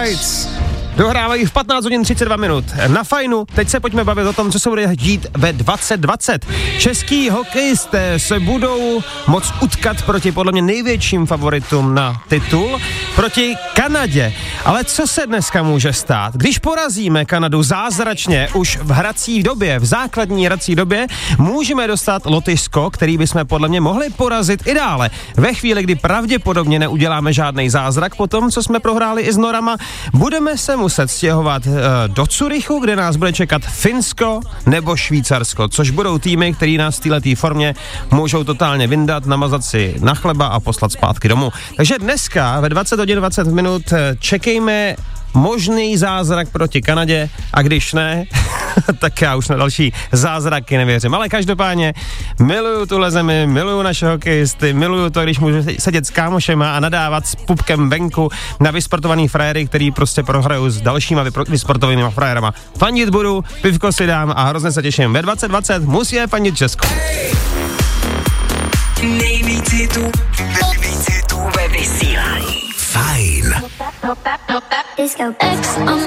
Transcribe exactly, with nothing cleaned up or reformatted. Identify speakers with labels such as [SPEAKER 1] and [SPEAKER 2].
[SPEAKER 1] Nights. Dohrávají v patnáct hodin třicet dva minut. Na Fajnu teď se pojďme bavit o tom, co se bude dít ve dvacet dvacet. Český hokejisté se budou moc utkat proti podle mě největším favoritům na titul, proti Kanadě. Ale co se dneska může stát? Když porazíme Kanadu zázračně už v hrací době, v základní hrací době, můžeme dostat Lotyšsko, který bychom podle mě mohli porazit i dále. Ve chvíli, kdy pravděpodobně neuděláme žádný zázrak po tom, co jsme prohráli i s Norama, budeme se muset stěhovat uh, do Curychu, kde nás bude čekat Finsko nebo Švýcarsko, což budou týmy, který nás v této formě můžou totálně vyndat, namazat si na chleba a poslat zpátky domů. Takže dneska ve dvacet hodin dvacet minut čekejme možný zázrak proti Kanadě a když ne, tak já už na další zázraky nevěřím. Ale každopádně miluju tuhle zemi, miluju naše hokejisty, miluju to, když můžu sedět s kámošema a nadávat s pupkem venku na vysportovaný frajery, který prostě prohrajou s dalšíma vypro- vysportovanýma frajerama. Fandit budu, pivko si dám a hrozně se těším. Ve dvacet dvacet musíme fandit Česko.
[SPEAKER 2] Nejvíc hitů, nejvíc hitů ve vysílání. Fajn.